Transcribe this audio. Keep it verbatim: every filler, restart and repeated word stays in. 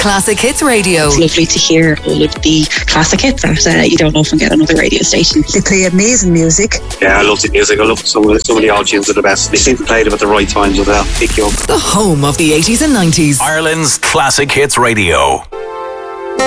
Classic Hits Radio. It's lovely to hear all of the classic hits that uh, you don't often get on other radio stations. They play amazing music. Yeah, I love the music. I love some of, some of the old tunes are the best. They seem to play them at the right times as well. Pick you up. The home of the eighties and nineties. Ireland's Classic Hits Radio.